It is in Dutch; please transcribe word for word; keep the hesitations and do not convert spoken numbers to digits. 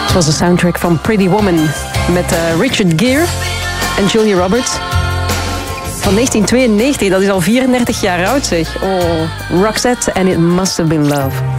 Het was de soundtrack van Pretty Woman met uh, Richard Gere en Julia Roberts. Van negentien tweeënnegentig, dat is al vierendertig jaar oud zeg. Oh, Roxette and It Must Have Been Love.